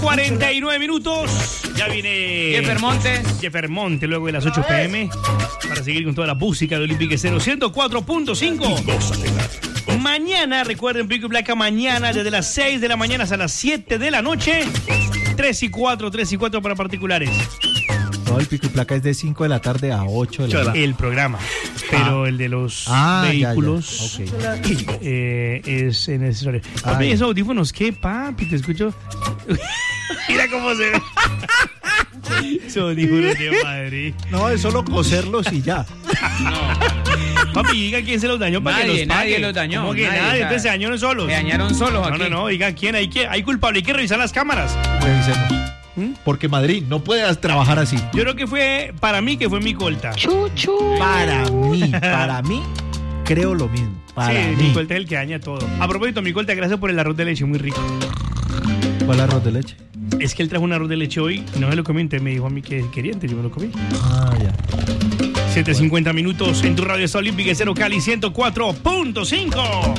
49 minutos. Ya viene Jeffer Montes luego de las 8 p.m. para seguir con toda la música de Olympic Estéreo 104.5. Mañana, recuerden, Pico y Placa, mañana desde las 6 de la mañana hasta las 7 de la noche. 3 y 4 para particulares. No, el Pico y Placa es de 5 de la tarde a 8 de la tarde. El programa. Pero el de los vehículos es necesario. Papi, esos audífonos, ¿qué, papi? Te escucho. Mira cómo se ve. Esos audífonos de Madrid. No, es solo coserlos y ya. No. Papi, diga quién se los dañó para que los pague. Nadie los dañó. ¿Cómo que nadie? Entonces se dañaron solos. Se dañaron solos aquí. No, diga quién. Hay culpable, hay que revisar las cámaras. Revisemos. Porque Madrid no puede trabajar así. Yo creo que fue para mí que fue mi colta. Chuchu. Para mí, creo lo mismo. Mi colta es el que daña todo. A propósito, mi colta, gracias por el arroz de leche, muy rico. ¿Cuál arroz de leche? Es que él trajo un arroz de leche hoy, no se lo comí, entonces me dijo a mí que quería, entonces yo me lo comí. Ya. 7:50 minutos en tu radio está Olympic Estéreo Cali 104.5.